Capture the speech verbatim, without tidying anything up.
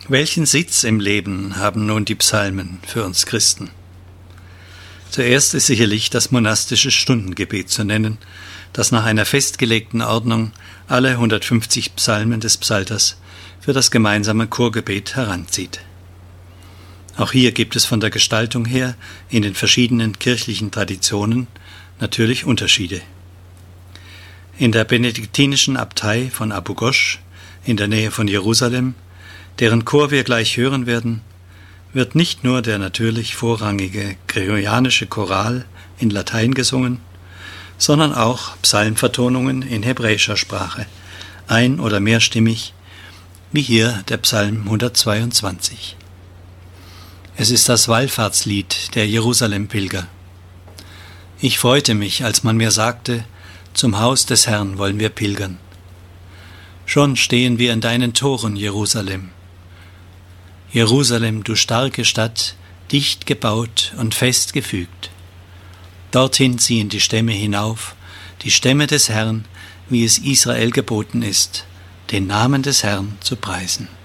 Welchen Sitz im Leben haben nun die Psalmen für uns Christen? Zuerst ist sicherlich das monastische Stundengebet zu nennen, das nach einer festgelegten Ordnung alle hundertfünfzig Psalmen des Psalters für das gemeinsame Chorgebet heranzieht. Auch hier gibt es von der Gestaltung her in den verschiedenen kirchlichen Traditionen natürlich Unterschiede. In der benediktinischen Abtei von Abu Ghosh in der Nähe von Jerusalem, deren Chor wir gleich hören werden, wird nicht nur der natürlich vorrangige gregorianische Choral in Latein gesungen, sondern auch Psalmvertonungen in hebräischer Sprache, ein- oder mehrstimmig, wie hier der Psalm hundertzweiundzwanzig. Es ist das Wallfahrtslied der Jerusalem-Pilger. Ich freute mich, als man mir sagte, zum Haus des Herrn wollen wir pilgern. Schon stehen wir in deinen Toren, Jerusalem. Jerusalem, du starke Stadt, dicht gebaut und fest gefügt. Dorthin ziehen die Stämme hinauf, die Stämme des Herrn, wie es Israel geboten ist, den Namen des Herrn zu preisen.